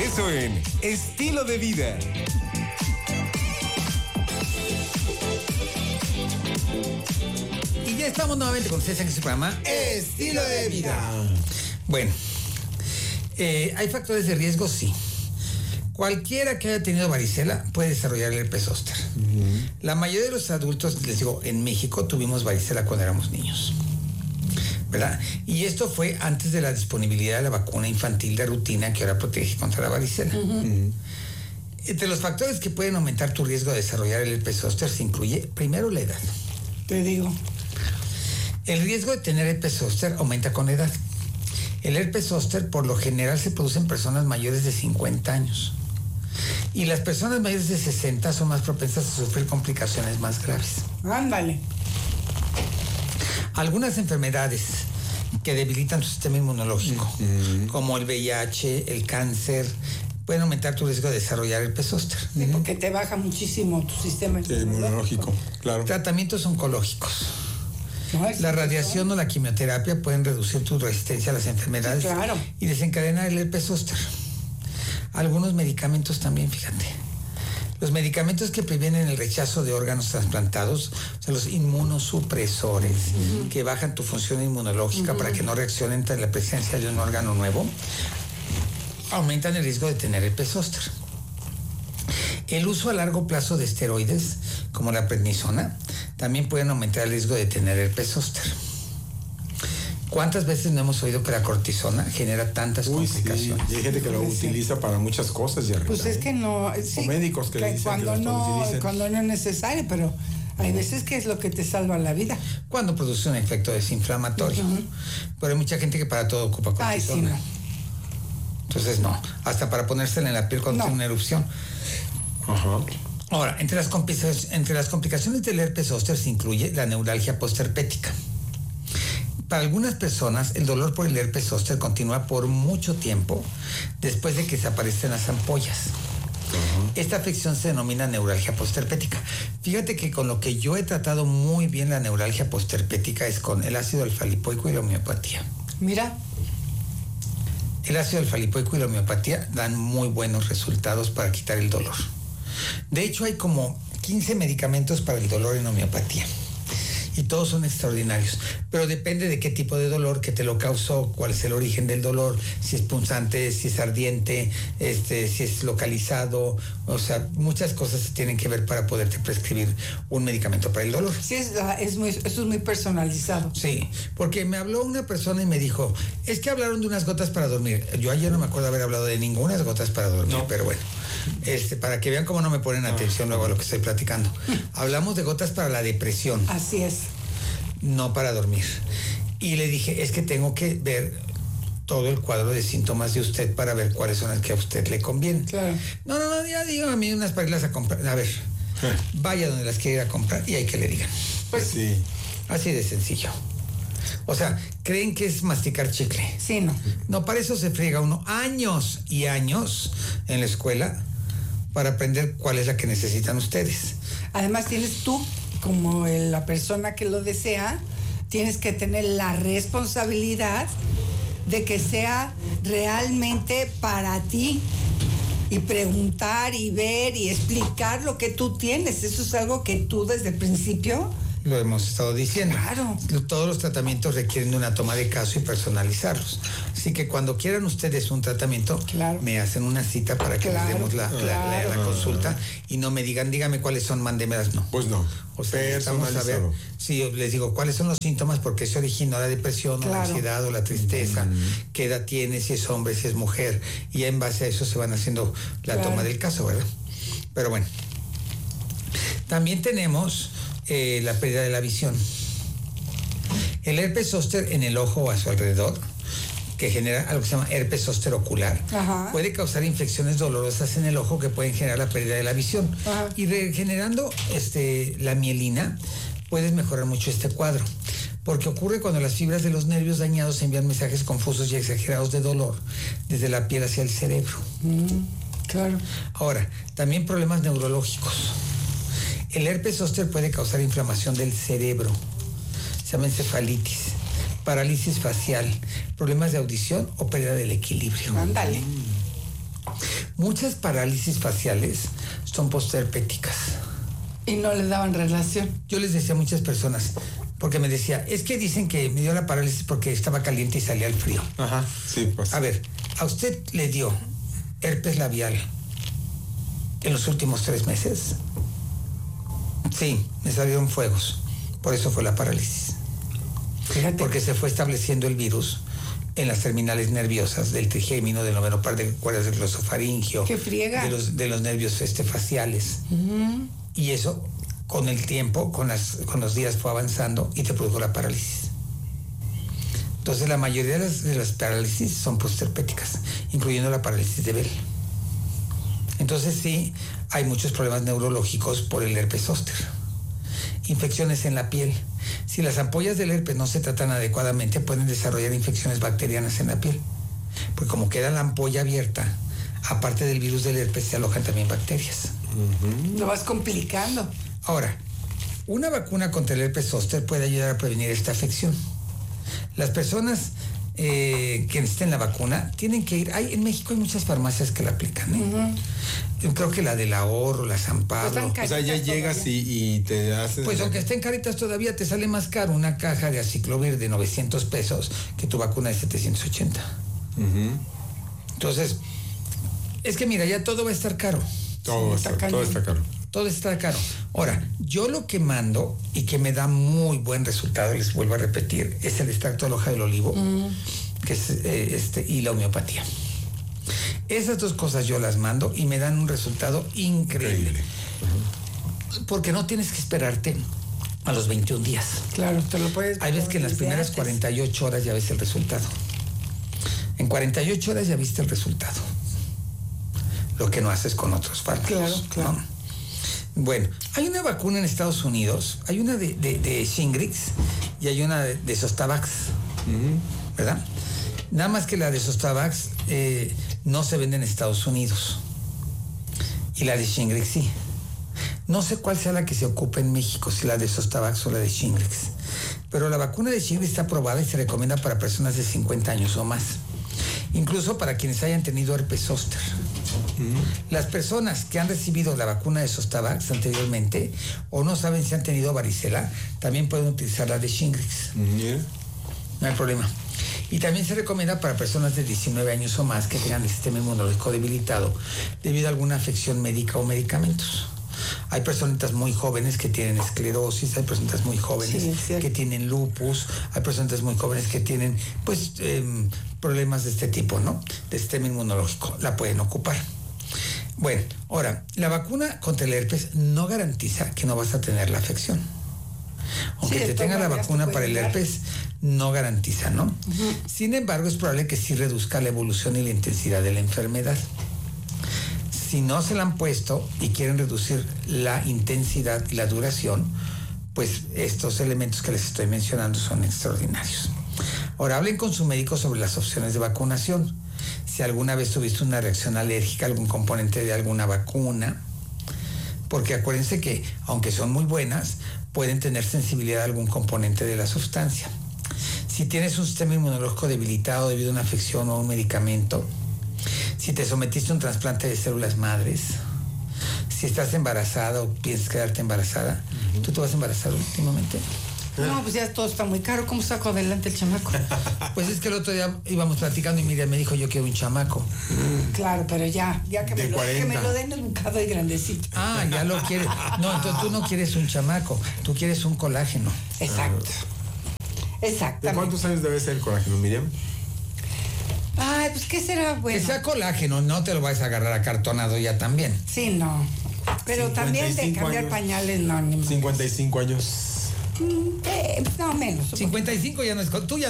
regreso en Estilo de Vida. Y ya estamos nuevamente con ustedes en este programa Estilo de Vida. Bueno, ¿hay factores de riesgo? Sí. Cualquiera que haya tenido varicela puede desarrollar el herpes zóster. La mayoría de los adultos, les digo, en México tuvimos varicela cuando éramos niños, ¿verdad? Y esto fue antes de la disponibilidad de la vacuna infantil de rutina que ahora protege contra la varicela. Entre los factores que pueden aumentar tu riesgo de desarrollar el herpes zóster se incluye, primero, la edad. Te digo. El riesgo de tener herpes zóster aumenta con la edad. El herpes zóster por lo general se produce en personas mayores de 50 años. Y las personas mayores de 60 son más propensas a sufrir complicaciones más graves. Ándale. Algunas enfermedades que debilitan tu sistema inmunológico, como el VIH, el cáncer, pueden aumentar tu riesgo de desarrollar herpes zóster. Sí, porque te baja muchísimo tu sistema inmunológico. Claro. Tratamientos oncológicos. No, La radiación o la quimioterapia pueden reducir tu resistencia a las enfermedades, sí, claro, y desencadenar el herpes zóster. Algunos medicamentos también, fíjate. Los medicamentos que previenen el rechazo de órganos trasplantados, o sea, los inmunosupresores, que bajan tu función inmunológica para que no reaccionen ante la presencia de un órgano nuevo, aumentan el riesgo de tener herpes zóster. El uso a largo plazo de esteroides, como la prednisona, también pueden aumentar el riesgo de tener herpes zóster. ¿Cuántas veces no hemos oído que la cortisona genera tantas complicaciones? Sí. Y hay gente que lo utiliza para muchas cosas, ya. Pues es que no. Sí, o médicos que le dicen cuando que no, utilicen. cuando no es necesario, pero hay veces que es lo que te salva la vida. Cuando produce un efecto desinflamatorio. Pero hay mucha gente que para todo ocupa cortisona. Ay, sí, no. Entonces no, hasta para ponérsela en la piel cuando tiene una erupción. Ajá. Ahora, entre las complicaciones del herpes zóster se incluye la neuralgia postherpética. Para algunas personas, el dolor por el herpes zóster continúa por mucho tiempo después de que se aparecen las ampollas. Esta afección se denomina neuralgia postherpética. Fíjate que con lo que yo he tratado muy bien la neuralgia postherpética es con el ácido alfa-lipoico y la homeopatía. Mira. El ácido alfa-lipoico y la homeopatía dan muy buenos resultados para quitar el dolor. De hecho, hay como 15 medicamentos para el dolor en homeopatía. Y todos son extraordinarios, pero depende de qué tipo de dolor, que te lo causó, cuál es el origen del dolor, si es punzante, si es ardiente, si es localizado, o sea, muchas cosas se tienen que ver para poderte prescribir un medicamento para el dolor. Sí, eso es muy personalizado. Sí, porque me habló una persona y me dijo, es que hablaron de unas gotas para dormir. Yo ayer no me acuerdo haber hablado de ninguna gotas para dormir, pero bueno. Para que vean cómo no me ponen atención luego a lo que estoy platicando. Hablamos de gotas para la depresión. Así es. No para dormir. Y le dije, es que tengo que ver todo el cuadro de síntomas de usted para ver cuáles son las que a usted le convienen. Claro. No, ya digo a mí unas para irlas a comprar. A ver, vaya donde las quiera ir a comprar y hay que le digan. Pues sí. Así de sencillo. O sea, ¿creen que es masticar chicle? Sí, no. No, para eso se friega uno años y años en la escuela para aprender cuál es la que necesitan ustedes. Además tienes tú, como la persona que lo desea, tienes que tener la responsabilidad de que sea realmente para ti y preguntar y ver y explicar lo que tú tienes. Eso es algo que tú desde el principio lo hemos estado diciendo. Claro. Todos los tratamientos requieren de una toma de caso y personalizarlos. Así que cuando quieran ustedes un tratamiento, me hacen una cita para que les demos la consulta y no me digan, dígame cuáles son, mándemelas, no. Pues no. O sea, estamos a ver, sí, les digo, ¿cuáles son los síntomas? Porque se originó la depresión o la ansiedad o la tristeza, qué edad tiene, si es hombre, si es mujer, y en base a eso se van haciendo la toma del caso, ¿verdad? Pero bueno, también tenemos la pérdida de la visión. El herpes zóster en el ojo o a su alrededor, que genera algo que se llama herpes zóster ocular, puede causar infecciones dolorosas en el ojo que pueden generar la pérdida de la visión. Y regenerando la mielina, puedes mejorar mucho este cuadro, porque ocurre cuando las fibras de los nervios dañados envían mensajes confusos y exagerados de dolor desde la piel hacia el cerebro. Claro. Ahora, también problemas neurológicos. El herpes zóster puede causar inflamación del cerebro, se llama encefalitis, parálisis facial, problemas de audición o pérdida del equilibrio. Ándale. Muchas parálisis faciales son posterpéticas. Y no le daban relación. Yo les decía a muchas personas, porque me decía, es que dicen que me dio la parálisis porque estaba caliente y salía el frío. Ajá, sí, pues. A ver, ¿a usted le dio herpes labial en los últimos 3 meses? Sí, me salieron fuegos. Por eso fue la parálisis. Fíjate. Porque se fue estableciendo el virus en las terminales nerviosas del trigémino, del noveno par de cuerdas del glosofaringio. ¡Qué friega! De los nervios faciales. Y eso, con el tiempo, con los días fue avanzando y te produjo la parálisis. Entonces, la mayoría de las parálisis son posterpéticas, incluyendo la parálisis de Bell. Entonces, sí, hay muchos problemas neurológicos por el herpes zóster. Infecciones en la piel. Si las ampollas del herpes no se tratan adecuadamente, pueden desarrollar infecciones bacterianas en la piel. Porque como queda la ampolla abierta, aparte del virus del herpes, se alojan también bacterias. Lo vas complicando. Ahora, una vacuna contra el herpes zóster puede ayudar a prevenir esta afección. Las personas que necesiten la vacuna tienen que ir. En México hay muchas farmacias que la aplican. Yo creo que la del Ahorro, la San Pablo. O sea, ya llegas y te hacen... Pues aunque estén caritas todavía, te sale más caro una caja de aciclovir de 900 pesos que tu vacuna de 780. Entonces, es que mira, ya todo va a estar caro. Todo está caro. Todo está caro. Ahora, yo lo que mando y que me da muy buen resultado, les vuelvo a repetir, es el extracto de la hoja del olivo, que es y la homeopatía. Esas 2 cosas yo las mando y me dan un resultado increíble. Porque no tienes que esperarte a los 21 días. Claro, te lo puedes... Hay veces que en las primeras 48 horas ya ves el resultado. En 48 horas ya viste el resultado. Lo que no haces con otros fármacos. Claro. ¿No? Bueno, hay una vacuna en Estados Unidos, hay una de Shingrix y hay una de Zostavax, ¿verdad? Nada más que la de Zostavax no se vende en Estados Unidos y la de Shingrix sí. No sé cuál sea la que se ocupa en México, si la de Zostavax o la de Shingrix, pero la vacuna de Shingrix está aprobada y se recomienda para personas de 50 años o más, incluso para quienes hayan tenido herpes zóster. Las personas que han recibido la vacuna de Zostavax anteriormente o no saben si han tenido varicela, también pueden utilizar la de Shingrix. No hay problema. Y también se recomienda para personas de 19 años o más que tengan el sistema inmunológico debilitado debido a alguna afección médica o medicamentos. Hay personitas muy jóvenes que tienen esclerosis, hay personitas muy jóvenes que tienen lupus, hay personitas muy jóvenes que tienen problemas de este tipo, ¿no? De sistema inmunológico. La pueden ocupar. Bueno, ahora, la vacuna contra el herpes no garantiza que no vas a tener la afección. Aunque te tenga la vacuna para el herpes, no garantiza, ¿no? Sin embargo, es probable que sí reduzca la evolución y la intensidad de la enfermedad. Si no se la han puesto y quieren reducir la intensidad y la duración, pues estos elementos que les estoy mencionando son extraordinarios. Ahora, hablen con su médico sobre las opciones de vacunación. Si alguna vez tuviste una reacción alérgica a algún componente de alguna vacuna, porque acuérdense que, aunque son muy buenas, pueden tener sensibilidad a algún componente de la sustancia. Si tienes un sistema inmunológico debilitado debido a una afección o un medicamento, si te sometiste a un trasplante de células madres, si estás embarazada o piensas quedarte embarazada, ¿tú te vas a embarazar últimamente? No, pues ya todo está muy caro. ¿Cómo saco adelante el chamaco? Pues es que el otro día íbamos platicando y Miriam me dijo, yo quiero un chamaco. Claro, pero ya que me lo den educado y grandecito. Ah, ya lo quieres. No, entonces tú no quieres un chamaco, tú quieres un colágeno. Exacto. Exactamente. ¿De cuántos años debe ser el colágeno, Miriam? Ay, pues ¿qué será bueno? Que sea colágeno, no te lo vas a agarrar acartonado ya también. Sí, no. Pero también de cambiar pañales, no, ni más. 55 años. No, menos. 55 ya no es... Tú ya